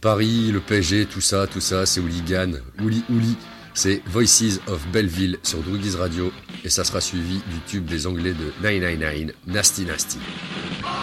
Paris, le PSG, tout ça, c'est hooligan. Ouli. C'est Voices of Belleville sur Droogies Radio et ça sera suivi du tube des Anglais de 999, Nasty Nasty.